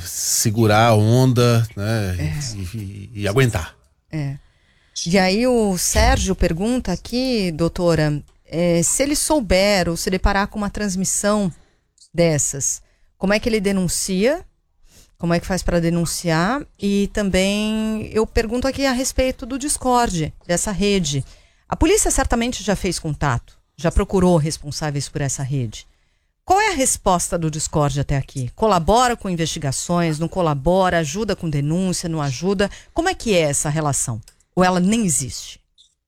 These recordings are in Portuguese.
segurar a onda, né, e aguentar. E aí o Sérgio pergunta aqui, doutora, se ele souber ou se deparar com uma transmissão dessas, como é que ele denuncia? Como é que faz para denunciar? E também eu pergunto aqui a respeito do Discord, dessa rede. A polícia certamente já fez contato, já procurou responsáveis por essa rede. Qual é a resposta do Discord até aqui? Colabora com investigações, não colabora, ajuda com denúncia, não ajuda? Como é que é essa relação? Ou ela nem existe?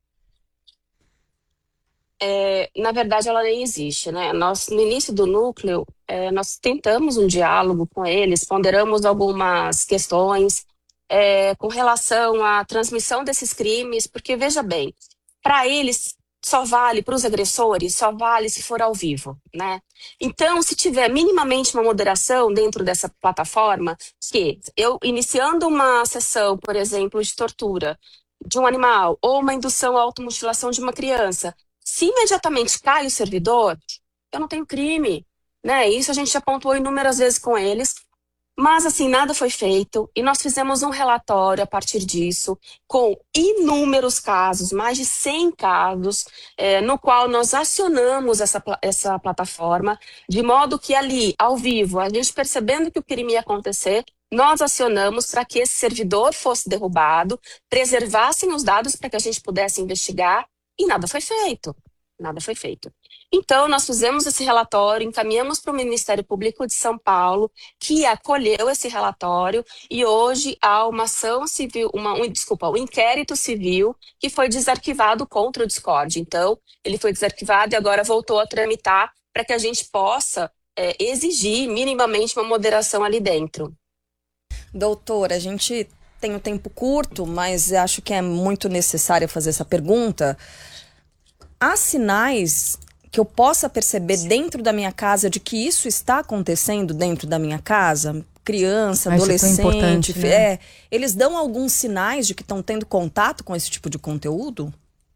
Na verdade, ela nem existe, né? Nós, no início do núcleo, nós tentamos um diálogo com eles, ponderamos algumas questões com relação à transmissão desses crimes, porque, veja bem, para eles só vale, para os agressores, só vale se for ao vivo, né? Então, se tiver minimamente uma moderação dentro dessa plataforma, que eu iniciando uma sessão, por exemplo, de tortura de um animal ou uma indução à automutilação de uma criança, se imediatamente cai o servidor, eu não tenho crime, né? Isso a gente já pontuou inúmeras vezes com eles, mas assim, nada foi feito e nós fizemos um relatório a partir disso, com inúmeros casos, mais de 100 casos, no qual nós acionamos essa plataforma, de modo que ali, ao vivo, a gente percebendo que o crime ia acontecer, nós acionamos para que esse servidor fosse derrubado, preservassem os dados para que a gente pudesse investigar, e nada foi feito. Nada foi feito. Então, nós fizemos esse relatório, encaminhamos para o Ministério Público de São Paulo, que acolheu esse relatório, e hoje há uma ação civil, um inquérito civil que foi desarquivado contra o Discord. Então, ele foi desarquivado e agora voltou a tramitar para que a gente possa exigir minimamente uma moderação ali dentro. Doutora, a gente tem um tempo curto, mas acho que é muito necessário fazer essa pergunta. Há sinais que eu possa perceber dentro da minha casa de que isso está acontecendo dentro da minha casa? Criança, adolescente, né? Eles dão alguns sinais de que estão tendo contato com esse tipo de conteúdo?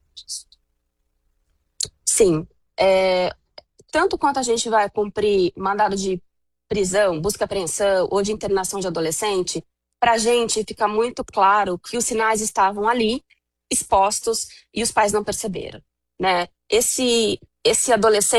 Sim. Tanto quanto a gente vai cumprir mandado de prisão, busca e apreensão ou de internação de adolescente, para a gente fica muito claro que os sinais estavam ali, expostos, e os pais não perceberam, né? Esse adolescente